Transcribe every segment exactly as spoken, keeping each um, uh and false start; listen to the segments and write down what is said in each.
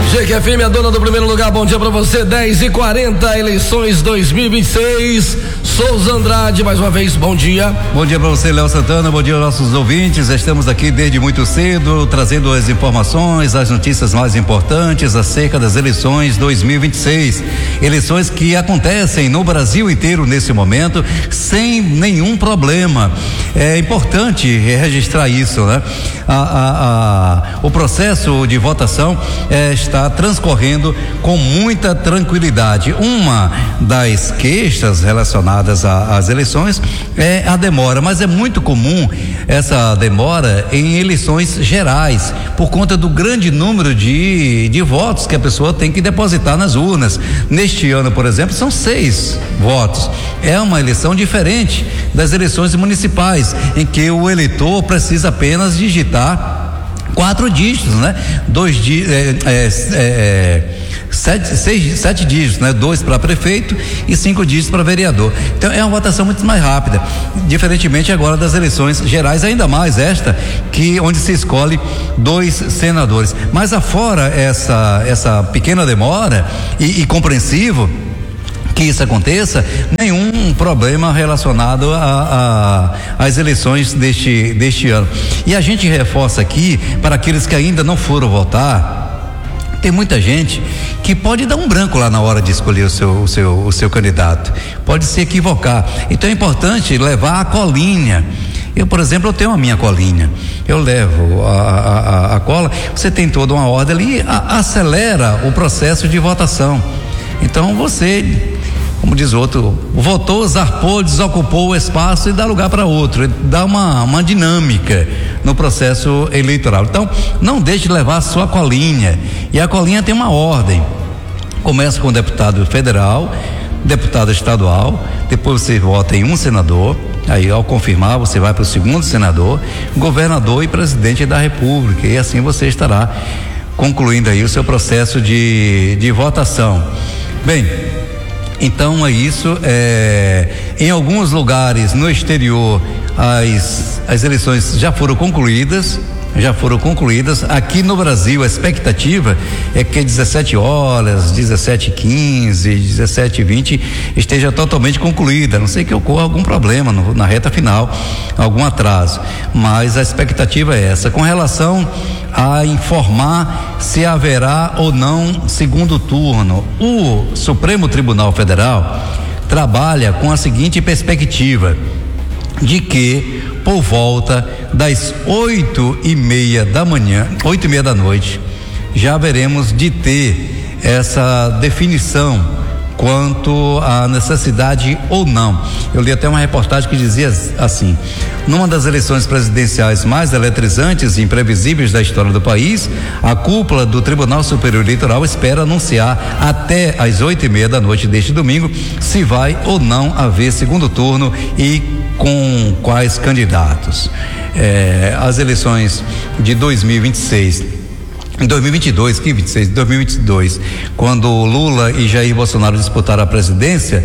G Q F M, a dona do primeiro lugar, bom dia pra você, dez e quarenta, eleições dois mil e vinte e seis, Souza Andrade, mais uma vez, bom dia. Bom dia pra você, Léo Santana, bom dia aos nossos ouvintes, estamos aqui desde muito cedo, trazendo as informações, as notícias mais importantes acerca das eleições dois mil e vinte e seis, eleições que acontecem no Brasil inteiro nesse momento, sem nenhum problema. É importante registrar isso, né? A, a, a, o processo de votação é, está transcorrendo com muita tranquilidade. Uma das queixas relacionadas às eleições é a demora, mas é muito comum essa demora em eleições gerais, por conta do grande número de, de votos que a pessoa tem que depositar nas urnas. Neste ano, por exemplo, são seis votos. É uma eleição diferente das eleições municipais, em que o eleitor precisa apenas digitar quatro dígitos, né? Dois dígitos, é, é, é, sete, seis, sete dígitos, né? Dois para prefeito e cinco dígitos para vereador. Então é uma votação muito mais rápida, diferentemente agora das eleições gerais, ainda mais esta que onde se escolhe dois senadores. Mas afora essa essa pequena demora e, e compreensivo que isso aconteça, nenhum problema relacionado a, a, às eleições deste, deste ano. E a gente reforça aqui, para aqueles que ainda não foram votar, tem muita gente que pode dar um branco lá na hora de escolher o seu, o seu, o seu candidato, pode se equivocar. Então é importante levar a colinha. Eu, por exemplo, eu tenho a minha colinha, eu levo a, a, a cola, você tem toda uma ordem ali, a, acelera o processo de votação. Então você, como diz o outro, votou, zarpou, desocupou o espaço e dá lugar para outro, dá uma, uma dinâmica no processo eleitoral. Então, não deixe de levar a sua colinha, e a colinha tem uma ordem, começa com o deputado federal, deputado estadual, depois você vota em um senador, aí ao confirmar você vai para o segundo senador, governador e presidente da república, e assim você estará concluindo aí o seu processo de, de votação. Bem, então é isso, é, em alguns lugares no exterior as, as eleições já foram concluídas, já foram concluídas. Aqui no Brasil a expectativa é que dezessete horas, dezessete e quinze, dezessete e vinte esteja totalmente concluída, a não sei que ocorra algum problema no, na reta final, algum atraso, mas a expectativa é essa. Com relação a informar se haverá ou não segundo turno, o Supremo Tribunal Federal trabalha com a seguinte perspectiva, de que por volta das oito e meia da manhã, oito e meia da noite, já haveremos de ter essa definição quanto à necessidade ou não. Eu li até uma reportagem que dizia assim: numa das eleições presidenciais mais eletrizantes e imprevisíveis da história do país, a cúpula do Tribunal Superior Eleitoral espera anunciar até às oito e meia da noite deste domingo se vai ou não haver segundo turno e com quais candidatos. É, as eleições de dois mil e vinte e seis, em dois mil e vinte e dois, que vinte e seis, dois mil e vinte e dois, quando Lula e Jair Bolsonaro disputaram a presidência,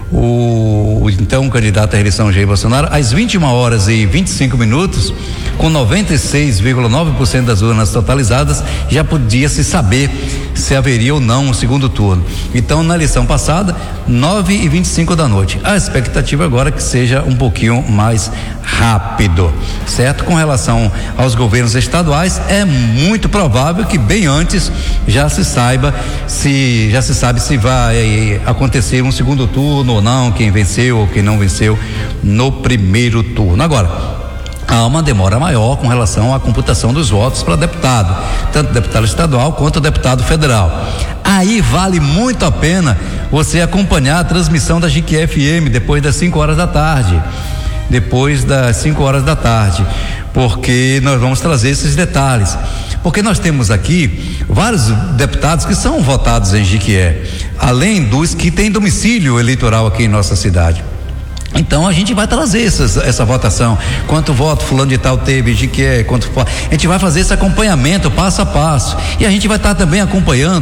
o, o então candidato à reeleição Jair Bolsonaro, às vinte e uma horas e vinte e cinco minutos, com noventa e seis vírgula nove por cento das urnas totalizadas, já podia se saber se haveria ou não um segundo turno. Então, na eleição passada, nove e vinte e cinco da noite. A expectativa agora é que seja um pouquinho mais rápido, certo? Com relação aos governos estaduais, é muito provável que bem antes já se saiba se já se sabe se vai acontecer um segundo turno ou não, quem venceu ou quem não venceu no primeiro turno. Agora, há uma demora maior com relação à computação dos votos para deputado, tanto deputado estadual quanto deputado federal. Aí vale muito a pena você acompanhar a transmissão da G Q F M depois das cinco horas da tarde, depois das cinco horas da tarde, porque nós vamos trazer esses detalhes, porque nós temos aqui vários deputados que são votados em Jiquié, além dos que têm domicílio eleitoral aqui em nossa cidade. Então a gente vai trazer essas, essa votação, quanto voto fulano de tal teve, de que quanto a gente vai fazer esse acompanhamento passo a passo, e a gente vai estar também acompanhando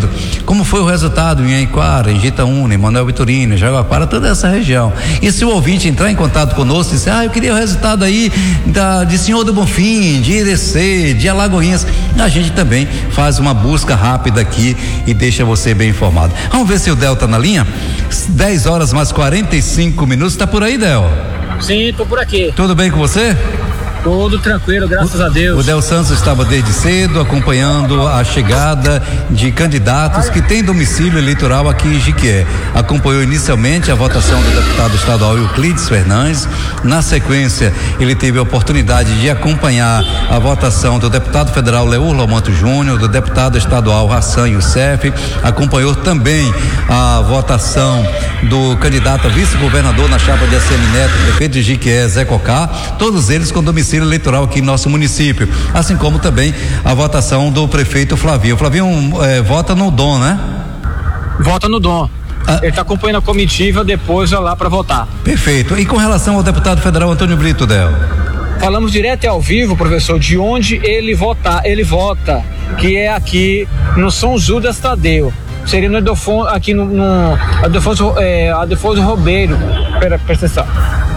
como foi o resultado em Anhanguara, em Jitaúna, em Manuel Vitorino, em Jaguapara, toda essa região. E se o ouvinte entrar em contato conosco e dizer, ah, eu queria o resultado aí da, de Senhor do Bonfim, de Irecê, de Alagoinhas, a gente também faz uma busca rápida aqui e deixa você bem informado. Vamos ver se o Del tá na linha? dez horas mais quarenta e cinco minutos, tá por aí, Del? Sim, tô por aqui. Tudo bem com você? Tudo tranquilo, graças o, a Deus. O Del Santos estava desde cedo acompanhando a chegada de candidatos que têm domicílio eleitoral aqui em Jiquié. Acompanhou inicialmente a votação do deputado estadual Euclides Fernandes. Na sequência, ele teve a oportunidade de acompanhar a votação do deputado federal Leur Lomanto Júnior, do deputado estadual Hassan Youssef. Acompanhou também a votação do candidato a vice-governador na chapa de A C M Neto, prefeito de Jiquié, Zé Cocá. Todos eles com domicílio eleitoral aqui em nosso município, assim como também a votação do prefeito Flavinho. O Flavinho é, vota no Dom, né? Vota no Dom. Ah. Ele está acompanhando a comitiva, depois vai lá para votar. Perfeito. E com relação ao deputado federal Antônio Brito, Del? Falamos direto e ao vivo, professor, de onde ele vota, ele vota, que é aqui no São Judas Tadeu. Seria no Adelfonso, aqui no, no Adelfonso, é, Adelfonso Ribeiro. Pera, presta atenção.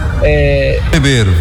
É, Ribeiro.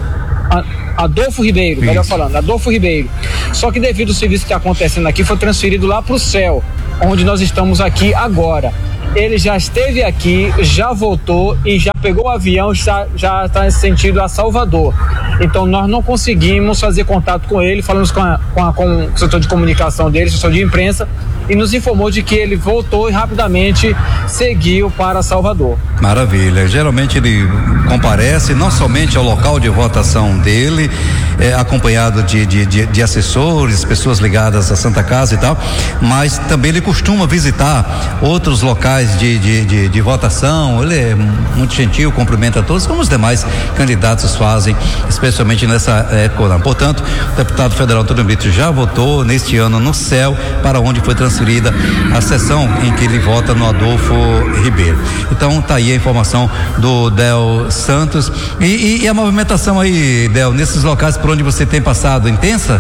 A, Adolfo Ribeiro, Isso. melhor falando, Adolfo Ribeiro. Só que devido ao serviço que está acontecendo aqui, foi transferido lá para o céu, onde nós estamos aqui agora. Ele já esteve aqui, já voltou e já pegou o avião, já já está nesse sentido a Salvador. Então nós não conseguimos fazer contato com ele, falamos com, a, com, a, com o setor de comunicação dele, setor de imprensa, e nos informou de que ele voltou e rapidamente seguiu para Salvador. Maravilha. Geralmente ele comparece não somente ao local de votação dele, é, acompanhado de, de, de, de assessores, pessoas ligadas à Santa Casa e tal, mas também ele costuma visitar outros locais de, de, de, de votação. Ele é muito gentil, cumprimenta todos, como os demais candidatos fazem, especialmente nessa época. Portanto, o deputado federal Antônio Brito já votou neste ano no céu, para onde foi transferida a sessão em que ele vota no Adolfo Ribeiro. Então tá aí a informação do Del Santos. E, e, e a movimentação aí, Del, nesses locais por onde você tem passado, intensa?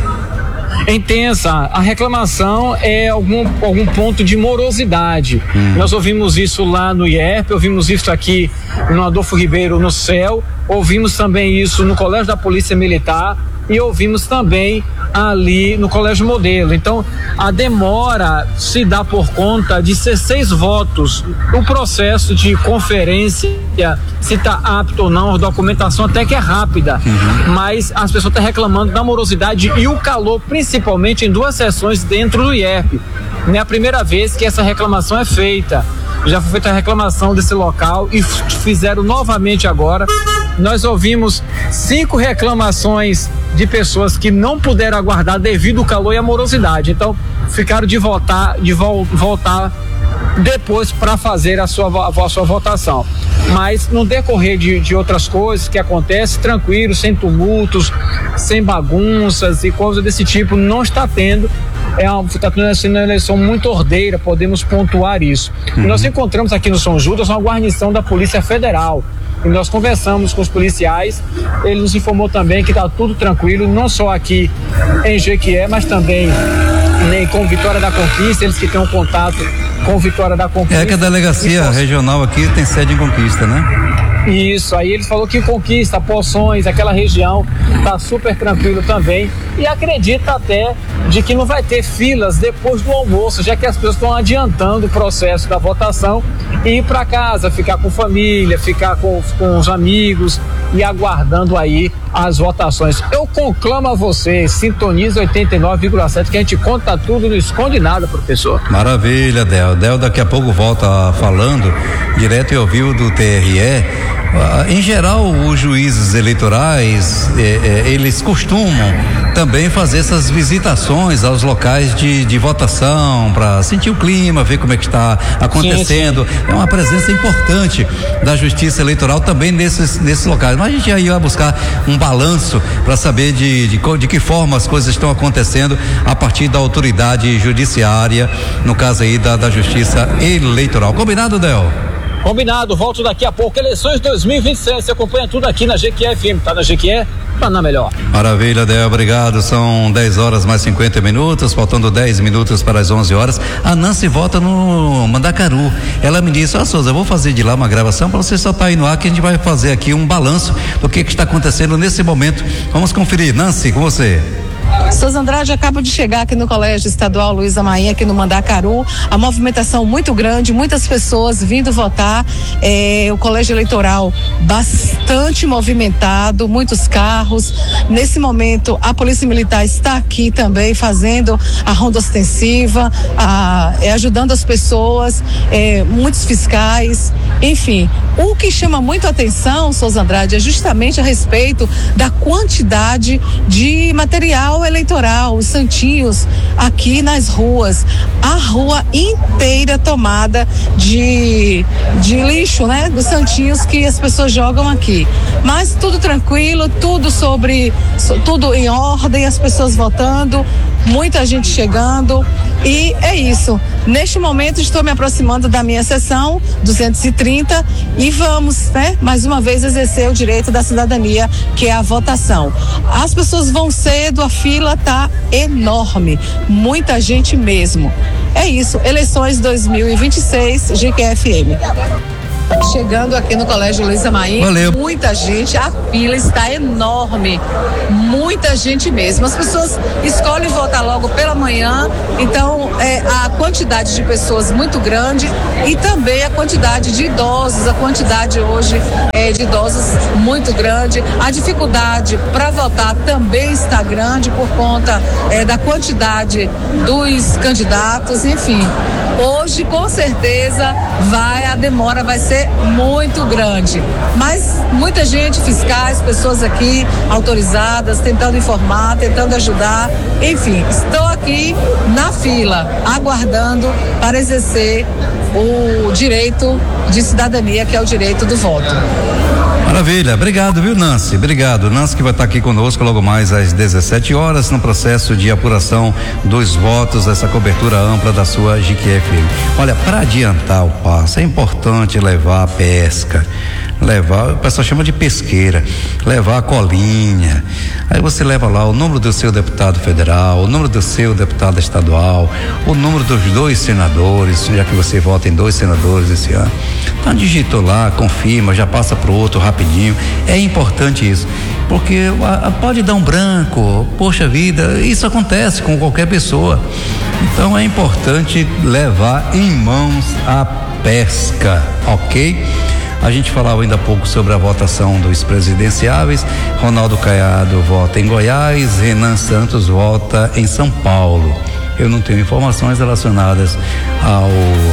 Intensa. A reclamação é algum, algum ponto de morosidade. Hum. Nós ouvimos isso lá no I E R P, ouvimos isso aqui no Adolfo Ribeiro no céu, ouvimos também isso no Colégio da Polícia Militar e ouvimos também ali no Colégio Modelo. Então a demora se dá por conta de ser seis votos. O processo de conferência, se está apto ou não, a documentação até que é rápida, uhum. mas as pessoas estão reclamando da morosidade e o calor, principalmente em duas sessões dentro do I E R P. Não é a primeira vez que essa reclamação é feita. Já foi feita a reclamação desse local e fizeram novamente agora. Nós ouvimos cinco reclamações de pessoas que não puderam aguardar devido ao calor e à morosidade. Então, ficaram de voltar, de vol- voltar depois para fazer a sua, a sua votação. Mas no decorrer de, de outras coisas que acontecem, tranquilo, sem tumultos, sem bagunças e coisas desse tipo, não está tendo. É uma, está sendo uma eleição muito ordeira, podemos pontuar isso. Uhum. Nós encontramos aqui no São Judas uma guarnição da Polícia Federal. E nós conversamos com os policiais, ele nos informou também que está tudo tranquilo, não só aqui em Jequié, mas também nem com Vitória da Conquista, eles que têm um contato com Vitória da Conquista. É que a delegacia regional aqui tem sede em Conquista, né? Isso, aí ele falou que Conquista, Poções, aquela região tá super tranquilo também e acredita até de que não vai ter filas depois do almoço, já que as pessoas estão adiantando o processo da votação e ir para casa, ficar com família, ficar com, com os amigos e aguardando aí as votações. Eu conclamo a você, sintoniza oitenta e nove vírgula sete, que a gente conta tudo, não esconde nada, professor. Maravilha, Del. Del daqui a pouco volta falando direto e ao vivo do T R E. Em geral, os juízes eleitorais, eh, eh, eles costumam também fazer essas visitações aos locais de, de votação para sentir o clima, ver como é que está acontecendo. Sim, sim. É uma presença importante da Justiça Eleitoral também nesses, nesses locais. Mas a gente aí vai buscar um balanço para saber de, de, de que forma as coisas estão acontecendo a partir da autoridade judiciária, no caso aí da, da Justiça Eleitoral. Combinado, Del? Combinado, volto daqui a pouco. Eleições dois mil e vinte e seis, você acompanha tudo aqui na Jequié F M, tá na Jequié? tornar melhor. Maravilha, Del, obrigado. São dez horas mais cinquenta minutos, faltando dez minutos para as onze horas. A Nancy volta no Mandacaru. Ela me disse: ó, oh, Souza, eu vou fazer de lá uma gravação para você soltar aí no ar, que a gente vai fazer aqui um balanço do que, que está acontecendo nesse momento. Vamos conferir. Nancy, com você. Souza Andrade, acaba de chegar aqui no Colégio Estadual Luiza Maim, aqui no Mandacaru. A movimentação muito grande, muitas pessoas vindo votar. É, o colégio eleitoral bastante movimentado, muitos carros. Nesse momento, a Polícia Militar está aqui também fazendo a ronda ostensiva, a, é, ajudando as pessoas, é, muitos fiscais, enfim. O que chama muito a atenção, Souza Andrade, é justamente a respeito da quantidade de material eleitoral, os santinhos aqui nas ruas, a rua inteira tomada de, de lixo, né? Dos santinhos que as pessoas jogam aqui. Mas tudo tranquilo, tudo sobre, tudo em ordem, as pessoas votando, muita gente chegando, e é isso. Neste momento estou me aproximando da minha sessão duzentos e trinta e vamos, né, mais uma vez exercer o direito da cidadania, que é a votação. As pessoas vão cedo, a fila tá enorme, muita gente mesmo. É isso, eleições dois mil e vinte e seis, G Q F M. Chegando aqui no Colégio Luiza Maim, Valeu. Muita gente, a fila está enorme, muita gente mesmo. As pessoas escolhem votar logo pela manhã, então é, a quantidade de pessoas muito grande e também a quantidade de idosos, a quantidade hoje é, de idosos muito grande. A dificuldade para votar também está grande por conta é, da quantidade dos candidatos, enfim. Hoje, com certeza, vai, a demora vai ser muito grande. Mas muita gente, fiscais, pessoas aqui autorizadas, tentando informar, tentando ajudar. Enfim, estou aqui na fila, aguardando para exercer o direito de cidadania, que é o direito do voto. Maravilha, obrigado, viu, Nancy? Obrigado. Nancy, que vai estar aqui conosco logo mais às dezessete horas no processo de apuração dos votos, essa cobertura ampla da sua G Q F M. Olha, para adiantar o passo, é importante levar a pesca, levar, o pessoal chama de pesqueira, levar a colinha. Aí você leva lá o número do seu deputado federal, o número do seu deputado estadual, o número dos dois senadores, já que você vota em dois senadores esse ano. Então digitou lá, confirma, já passa pro outro rapidinho. É importante isso, porque a, a, pode dar um branco, poxa vida, isso acontece com qualquer pessoa. Então é importante levar em mãos a pesca, ok? A gente falava ainda há pouco sobre a votação dos presidenciáveis. Ronaldo Caiado vota em Goiás, Renan Santos vota em São Paulo. Eu não tenho informações relacionadas ao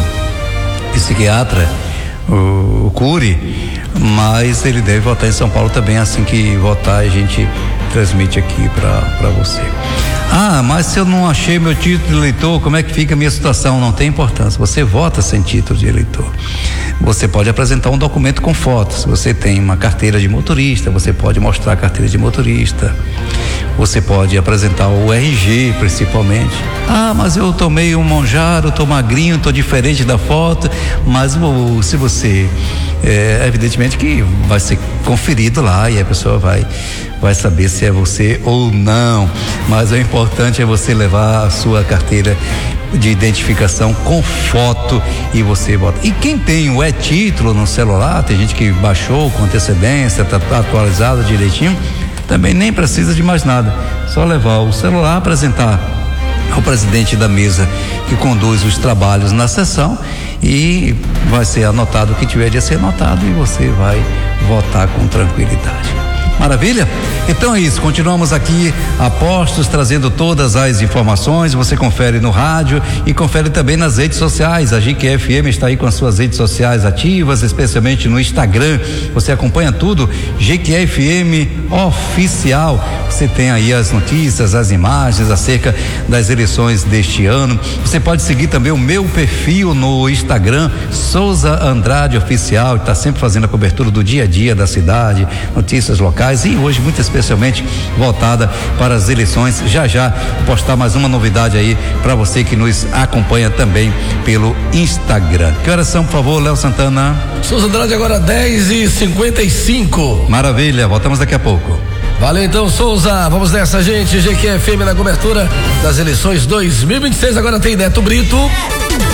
psiquiatra, o, o Cury, mas ele deve votar em São Paulo também. Assim que votar, a gente transmite aqui para você. Ah, mas se eu não achei meu título de eleitor, como é que fica a minha situação? Não tem importância, você vota sem título de eleitor. Você pode apresentar um documento com fotos. Você tem uma carteira de motorista, você pode mostrar a carteira de motorista. Você pode apresentar o R G, principalmente. Ah, mas eu tomei um monjaro, tô magrinho, tô diferente da foto. Mas se você, é, evidentemente que vai ser conferido lá e a pessoa vai, vai saber se é você ou não. Mas o importante é você levar a sua carteira de identificação com foto e você bota. E quem tem o e-título no celular, tem gente que baixou com antecedência, tá, tá atualizado direitinho, também nem precisa de mais nada, só levar o celular, apresentar ao presidente da mesa que conduz os trabalhos na sessão e vai ser anotado o que tiver de ser anotado e você vai votar com tranquilidade. Maravilha? Então é isso, continuamos aqui a postos, trazendo todas as informações. Você confere no rádio e confere também nas redes sociais. A G Q F M está aí com as suas redes sociais ativas, especialmente no Instagram. Você acompanha tudo, G Q F M Oficial. Você tem aí as notícias, as imagens acerca das eleições deste ano. Você pode seguir também o meu perfil no Instagram, Souza Andrade Oficial, que está sempre fazendo a cobertura do dia a dia da cidade, notícias locais. E hoje muito especialmente voltada para as eleições. Já já vou postar mais uma novidade aí para você que nos acompanha também pelo Instagram. Que horas são, por favor, Léo Santana? Souza Andrade, agora dez e cinquenta e cinco. Maravilha, voltamos daqui a pouco. Valeu então, Souza. Vamos nessa, gente. G Q F M na cobertura das eleições dois mil e vinte e seis. Agora tem Neto Brito.